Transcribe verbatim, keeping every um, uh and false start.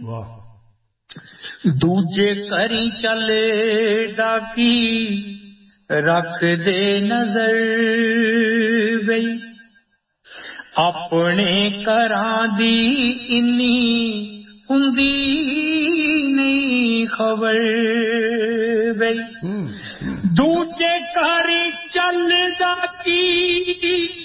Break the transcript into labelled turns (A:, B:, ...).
A: दूजे करी चले डाकी रख दे नजर बई अपने घरां दी इन्नी हुंदी नहीं खबर बई दूजे करी चल डाकी